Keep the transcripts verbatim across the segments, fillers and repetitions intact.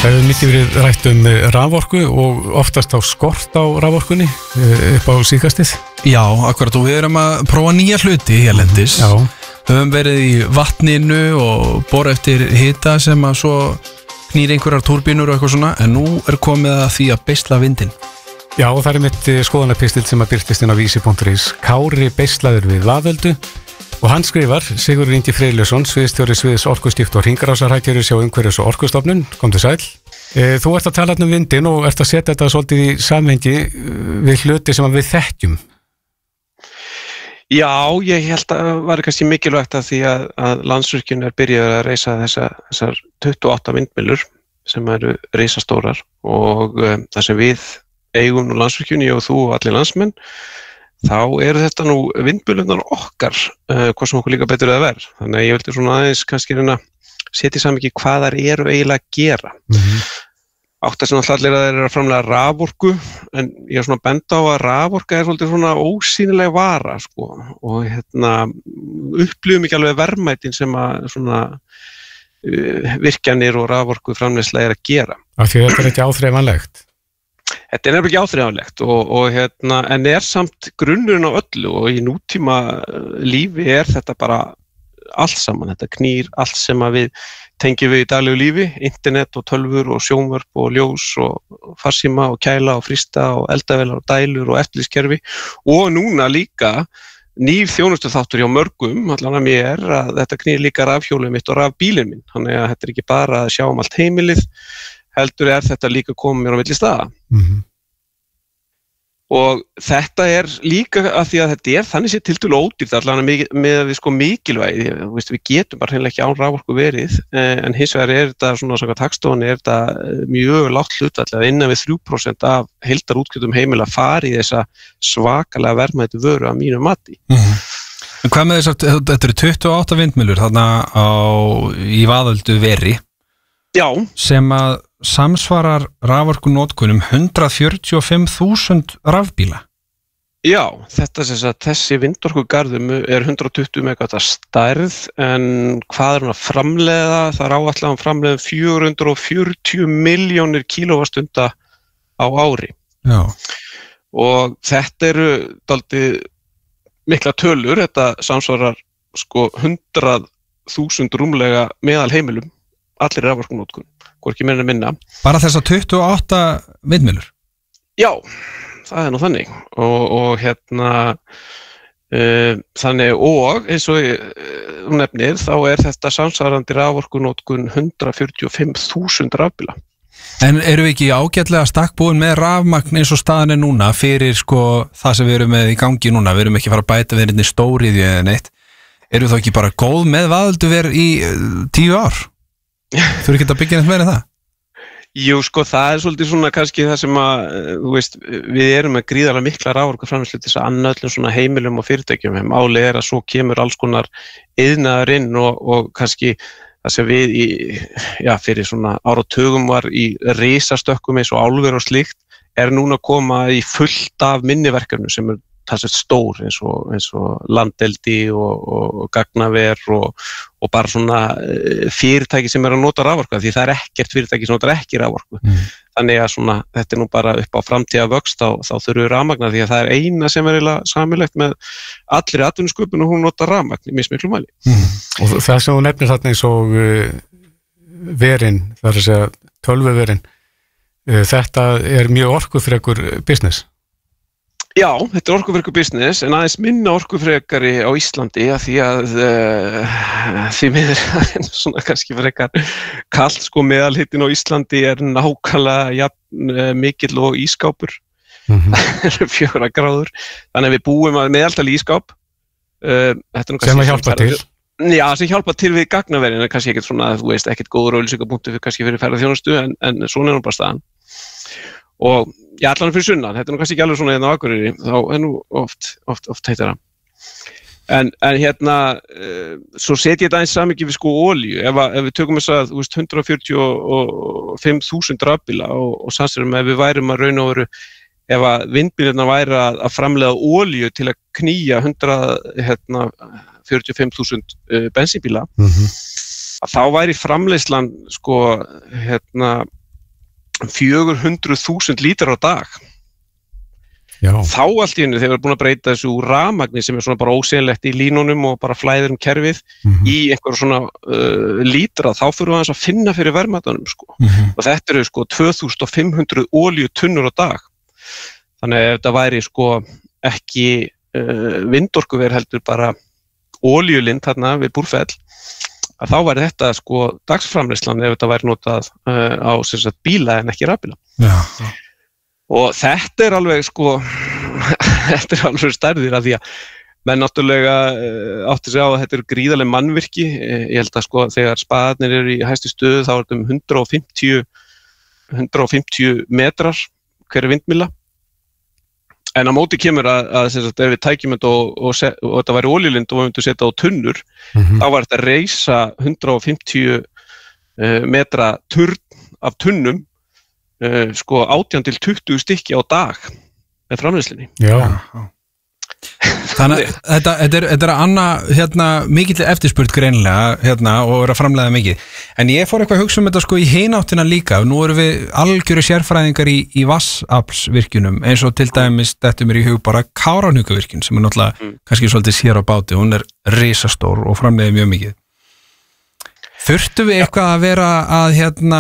Það hefur mikið verið rætt um raforku og oftast á skort á raforkunni upp á síðkastið. Já, akkurat, og við erum að prófa nýja hluti hérlendis. Já. Við höfum verið í vatninu og bora eftir hita sem að svo knýr einhverjar túrbínur og eitthvað svona, en nú er komið að því að beisla vindinn. Já, og það er mitt skoðanapistill sem að birtist inn á vísi punktur is. Kári beislaður við Vaðöldu. Og hann skrifar, Sigurður Ingi Freylason, sviðsstjóri sviðs orkustipt og hringrásarhagkerfis hjá Umhverfis- og Orkustofnun, komdu sæl. E, þú ert að tala um vindinn og ert að setja þetta svolítið í samhengi við hluti sem við þekkjum. Já, ég held að það var kannski mikilvægt að því að, að Landsvirkjun er byrjað að reisa þessa, þessar tuttugu og átta vindmyllur sem eru risastórar og um, það sem við eigum nú Landsvirkjun, ég og þú og allir landsmenn, þá eru þetta nú vindmyllurnar okkar, uh, hvað sem okkur líka betur að verð. Þannig að ég vildi svona aðeins kannski reyna að setja í samhengi hvað þær eru eiginlega að gera. Mm-hmm. Átt að sem allir að þeir eru að framlega raforku, en ég er svona að benda á að raforka er svolítið svona ósýnileg vara, sko, og hérna upplifum ekki alveg verðmætin sem að svona uh, virkjanir og raforku framleiðsla er að gera. Af því þetta er ekki áþreifanlegt. Þetta er nefnilega ekki áþreifanlegt og, og hérna, en er samt grunnurinn á öllu og í nútíma lífi er þetta bara allt saman, þetta knýr allt sem að við tengjum við í daglegu lífi, internet og tölvur og sjónvörp og ljós og farsíma og kæla og frysta og eldavélar og dælur og eftirlitskerfi og núna líka nýr þjónustuþáttur hjá mörgum, allan að mér, að þetta knýr líka rafhjólið mitt og rafbílinn minn, þannig að þetta er ekki bara að sjá um allt heimilið, heldur er þetta líka komið mér á milli staða. Mm-hmm. Og þetta er líka að því að þetta er þannig sér tiltölulega ódýrt allan með, með við sko mikilvægi, við, við getum bara hreinlega ekki án raforku verið, en hins vegar er þetta svona samkvæmt Hagstofunni er þetta mjög lágt hlutfall að innan við þrjú prósent af heildarútgjöldum heimila fari í þessa svakalega verðmætu vöru að mínu mati. Mm-hmm. En hvað með þess að þetta eru tuttugu og átta vindmyllur þarna á, í Vaðöldu veri? Já. Sem að samsvarar raforkunótkunum hundrað fjörutíu og fimm þúsund rafbíla. Já, þetta sem sagt, þessi vindorkugarðum er hundrað tuttugu megavatta stærð en hvað er hann að framleiða? Það er áætlað að framleiða fjögur hundruð fjörutíu milljónir kílóvattstunda á ári. Já. Og þetta eru dálítið mikla tölur, þetta samsvarar sko hundrað þúsund rúmlega meðal heimilum, allir raforkunótkun. Hvorki meira en minna. Bara þess að tuttugu og átta vindmyllur? Já, það er nú þannig og, og hérna uh, þannig og eins og þú nefnir þá er þetta samsvarandi raforkunótkun hundrað fjörutíu og fimm þúsund rafbíla. En eru við ekki ágætlega stakkbúin með rafmagn eins og staðan er núna fyrir sko það sem við erum með í gangi núna, við erum ekki að fara að bæta við einni stóriðju eða neitt, eru þá ekki bara góð með Vaðöldu ver í uh, tíu ár? Þú eru ekki að byggja neitt meira en það? Jú, sko, það er svolítið svona kannski það sem að, þú veist, við erum með gríðarlega mikla raforkuframleiðslu til þess að anna öllum svona heimilum og fyrirtækjum. Málið er að svo kemur alls konar iðnaður inn og, og kannski það sem við í, já, fyrir svona áratugum var í risastökkum eins og álver og slíkt, er núna að koma í fullt af minniverkefnum sem er talsvert stór eins og, eins og landeldi og, og gagnaver og, og bara svona fyrirtæki sem er að nota raforku því það er ekkert fyrirtæki sem notar ekki raforku. Mm. Þannig að svona, þetta er nú bara upp á framtíða vöxt þá, þá þurfum við rafmagna því að það er eina sem er eiginlega sameiginlegt með allri atvinnusköpun og hún notar rafmagn í mismiklu mæli. Mm. Og það sem þú nefnir þarna eins og uh, verin, það er að segja tölvuverin, uh, þetta er mjög orkufrekur business. Já, þetta er orkufrekur business en aðeins minna orkufrekari á Íslandi að því að uh, því miður er svona kannski frekar kalt sko meðalhitinn á Íslandi er nákvæmlega jafn uh, mikill og ískápur. Mm-hmm. Það eru fjögurra gráður. Þannig að við búum að meðaltal ískáp. Uh, sem að hjálpa til. Já, sem hjálpa til við gagnaverin en kannski ekkert svona, þú veist, ekkert góður auglýsingapunktur fyrir kannski fyrir ferðaþjónustu en, en svona er nú bara staðan. Og já, allan fyrir sunnan, þetta er nú kannski ekki alveg svona hérna á Akureyri, þá er nú oft, oft, oft heitar það. En, en hérna, uh, svo setjum ég þetta eins saman ekki við sko olíu, ef, að, ef við tökum þess að, þú veist, hundrað fjörutíu og fimm þúsund rafbíla og, og sannsverum ef við værum að raun og veru, ef að vindbílarnar væri að, að framleiða olíu til að knýja hundrað fjörutíu og fimm þúsund uh, bensínbíla, mm-hmm. að þá væri framleiðslan sko, hérna, fjögur hundruð þúsund lítrar á dag. Já. Þá allt í henni þegar við erum búin að breyta þessu úr rafmagni sem er svona bara ósýnilegt í línunum og bara flæðir um kerfið mm-hmm. í einhverjum svona uh, lítra, þá fyrir við aðeins að finna fyrir verðmætanum sko. Mm-hmm. Og þetta eru sko tvö þúsund fimm hundruð olíutunnur á dag. Þannig að ef þetta væri sko ekki uh, vindorkuver heldur bara olíulind þarna við Búrfell, að þá væri þetta sko dagsframleiðslan ef þetta væri notað uh, á sem sagt bíla en ekki rafbíla. Já, já. Og þetta er alveg sko, þetta er alveg stærðir af því að menn náttúrulega uh, átti sig á að þetta eru gríðarleg mannvirki. Ég held að sko þegar spaðarnir eru í hæstu stöðu þá er þetta um hundrað fimmtíu, hundrað fimmtíu metrar hverja vindmylla. En á móti kemur að, að sagt, ef við tækjum þetta og, og, set, og þetta væri olíulind og við myndum setja á tunnur, mm-hmm. þá var þetta að reisa hundrað fimmtíu uh, metra turn af tunnum Uh, sko átján til tuttugu stykki á dag með framleiðslunni. Já. Þannig að þetta, þetta er, þetta er annað hérna, mikill eftirspurt greinilega hérna, og er að framleiða mikið. En ég fór eitthvað að hugsa um þetta sko í hináttina líka. Nú erum við algjöru sérfræðingar í, í vatnsaflsvirkjunum eins og til dæmis þetta mér í hug bara Kárahnjúkavirkjun sem er náttúrulega mm. kannski svolítið sér á báti. Hún er risastór og framleiði mjög mikið. Þurftum við eitthvað að vera að hérna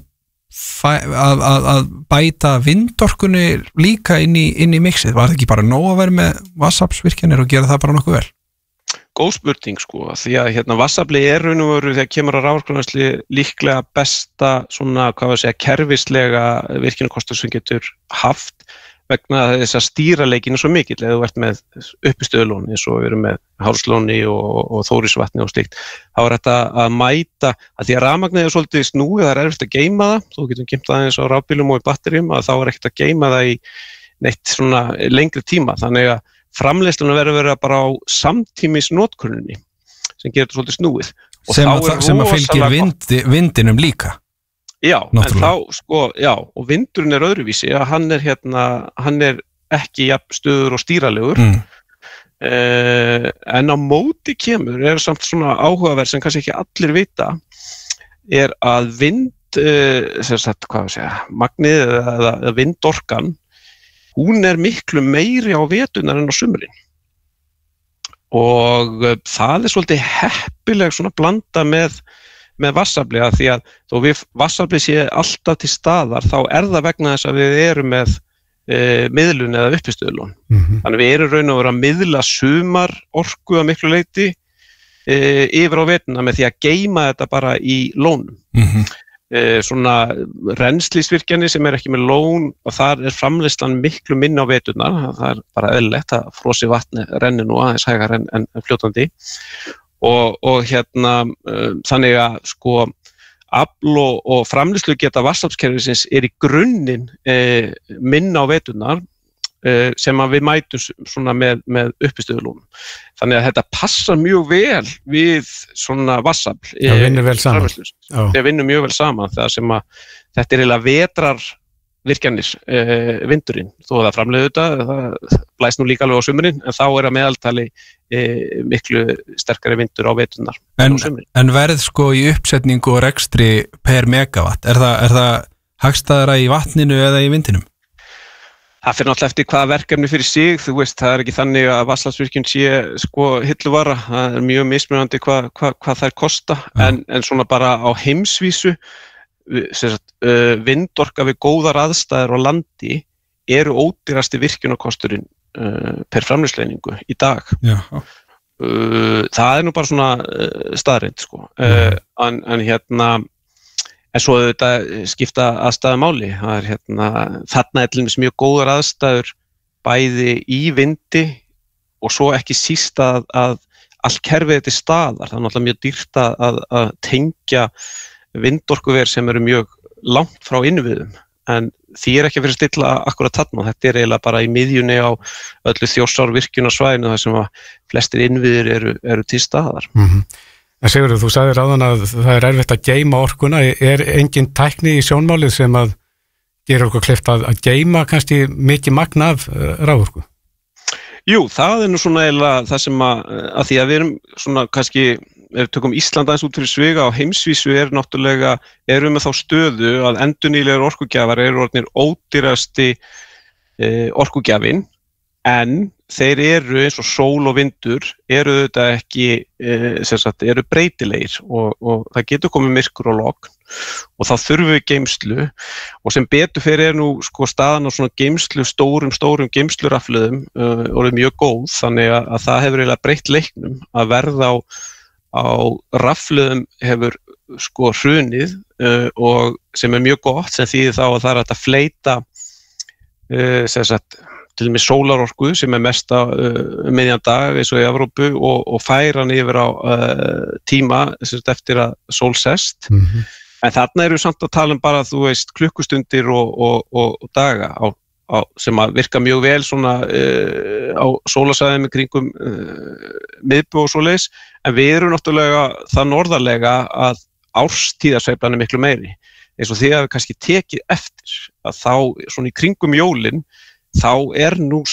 Að, að, að bæta vindorkunni líka inn í, inn í mixið, var það ekki bara nóg að vera með vatnsaflsvirkjanir og gera það bara nokkuð vel? Góð spurning sko, því að hérna vatnsafli er raun og veru þegar kemur að raforkuvinnslu líklega besta svona, hvað var að segja, kerfislega virkjunarkostur sem getur haft vegna þess að stýraleikinn er svo mikill eða þú ert með uppistöðulón eins og við erum með Hálslóni og, og Þórisvatni og slíkt. Þá er þetta að mæta að því að rafmagnið er svolítið snúið, það er erfitt að geyma það, þú getum geymt það eins á rafbílum og í batterjum að þá er ekkert að geyma það í neitt svona lengri tíma. Þannig að framleiðslunum verður að vera bara á samtímis notkuninni sem gerir þetta svolítið snúið. Og sem að, sem að fylgir vind, vindinum líka. Já, en þá sko, já, og vindurinn er öðruvísi að hann er hérna, hann er ekki jafn stöður og stýralegur mm. eh, en á móti kemur er samt svona áhugaverð sem kannski ekki allir vita er að vind eh, sem sagt, hvað að segja, magnið eða, eða vindorkan hún er miklu meiri á veturnar en á sumrin og eh, það er svolítið heppileg svona blanda með með vatnsafli að því að þó við vatnsafli sé alltaf til staðar þá er það vegna þess að við erum með e, miðlun eða uppistöðulón. Mm-hmm. Þannig við erum raun og veru að miðla sumar orku að miklu leyti e, yfir á veturna með því að geyma þetta bara í lónum. Mm-hmm. e, svona rennslisvirkjanir sem er ekki með lón og þar er framleiðslan miklu minna á veturna, það er bara eðlilegt að frosi vatni renni nú aðeins hægar en, en fljótandi. Og, og hérna uh, þannig að sko afl og, og framleiðslu geta vatnsaflskerfisins er í grunninn eh, minna á veturnar eh, sem að við mætum svona með, með uppistöðulónum. Þannig að þetta passar mjög vel við svona vatnsafl. Það vinnur vel saman. Það vinnur mjög vel saman það sem að þetta er eiginlega vetrar virkjanir eh, vindurinn, þó að það framleiði þetta, það blæst nú líka alveg á sumrin, en þá er að meðaltali eh, miklu sterkari vindur á veturnar. En, en verð sko í uppsetningu og rekstri per megawatt, er það, er það hagstæðara í vatninu eða í vindinum? Það fyrir náttúrulega eftir hvaða verkefni fyrir sig, þú veist, það er ekki þannig að vatnsaflsvirkjun sé sko hilluvara, það er mjög mismunandi hvað hva, hva þær kosta, ja. en, en svona bara á heimsvísu Sagt, uh, vindorka við góðar aðstæður á landi eru ódýrasti virkjunarkosturinn uh, per framleiðsleiningu í dag. Uh, það er nú bara svona uh, staðreind sko. Uh, en, en hérna en svo þetta skipta aðstæðu máli. Það er hérna þarna er til dæmis mjög góðar aðstæður bæði í vindi og svo ekki síst að, að allt kerfið til staðar. Það er náttúrulega mjög dýrt að, að tengja vindorkuver sem eru mjög langt frá innviðum, en því er ekki að fyrir stilla akkurat þarna, þetta er eiginlega bara í miðjunni á öllu Þjórsárvirkjunarsvæðinu þar sem að flestir innviðir eru, eru til staðar. Mm-hmm. En Sigurður, þú sagðir áðan að það er erfitt að geyma orkuna, er engin tækni í sjónmálið sem að gera okkur kleift að, að geyma kannski mikið magn af uh, raforku? Jú, það er nú svona eiginlega það sem að, að því að við erum svona kannski ef við tökum Ísland aðeins út fyrir sviga á heimsvísu er náttúrulega, erum við þá stöðu að endurnýjanlegar orkugjafar eru orðnir ódýrasti e, orkugjafinn, en þeir eru eins og sól og vindur, eru þetta ekki, e, sem sagt, eru breytilegir og, og það getur komið myrkur og logn og þá þurfum við geymslu og sem betur fyrir er nú sko staðan á svona geymslu, stórum, stórum geymsluraflöðum uh, og er mjög góð, þannig að, að það hefur eiginlega breytt leiknum að verða á, á raflöðum hefur sko hrunið uh, og sem er mjög gott, sem þýðir þá að það er hægt að fleyta uh, sem sagt, til og með sólarorku sem er mest á uh, miðjan dag eins og í Evrópu og, og færa hann yfir á uh, tíma sem sagt, eftir að sól sest. Mhm. En þarna eru samt að tala um bara, þú veist, klukkustundir og, og, og, og daga á, á, sem að virka mjög vel svona uh, á sólarsvæðum í kringum uh, miðbú og svoleiðis, en við erum náttúrulega það norðarlega að árstíðarsveiflan er miklu meiri. Eins og því að við kannski tekið eftir að þá svona í kringum jólin, þá er nú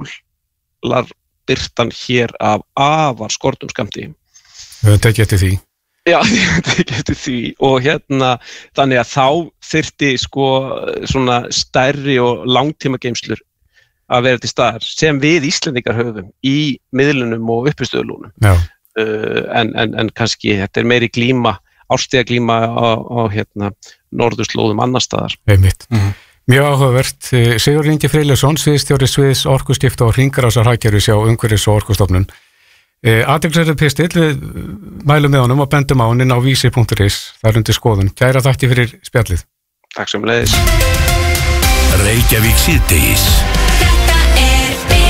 sólarbirtan hér af afar skortum skammti. Við höfum tekið eftir því. Já, þetta getur því og hérna þannig að þá þyrfti sko svona stærri og langtíma geymslur að vera til staðar sem við Íslendingar höfum í miðlunum og uppistöðulónum. Já. Uh, en, en, en kannski þetta er meiri glíma, árstíðaglíma á, á hérna norðurslóðum annar staðar. Einmitt. Mm-hmm. Mjög áhugavert. Sigurður Ingi Freyleifsson, sviðsstjóri sviðs orkuskipta og hringrásarhagkerfis hjá Umhverfis- og orkustofnun. Athyglisverður pistill, við mælum með honum og bendum á hann inn á vísi punktur is, það er undir skoðun. Kæra þakki fyrir spjallið. Takk sem leiðis. Reykjavík síðdegis. Þetta er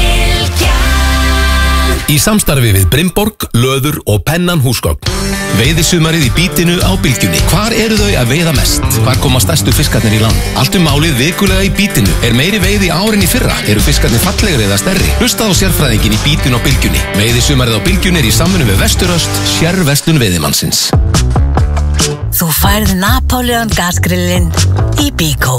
Bylgjan. Í samstarfi við Brimborg, Löður og Pennan húsgögn. Veiðisumarið í bítinu á Bylgjunni. Hvar eru þau að veiða mest? Hvar koma stærstu fiskarnir í land? Allt um málið vikulega í bítinu. Er meiri veiði ár en í fyrra? Eru fiskarnir fallegri eða stærri? Hlustað á sérfræðingin í bítinu á Bylgjunni. Veiðisumarið á Bylgjunni er í samvinnu við Vesturöst, sérverslun veiðimannsins. Þú færð Napoleon gasgrillin í Bíkó.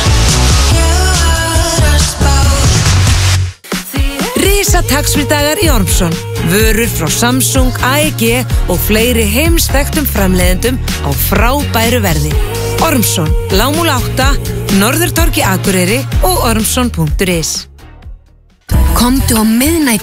Risa taxfree-dagar í Ormsson. Vörur frá Samsung, A E G og fleiri heimsþekktum framleiðendum á frábæru verði. Ormsson, Lágmúla átta, Norðurtorgi Akureyri og ormsson punktur is. Komdu á miðnætti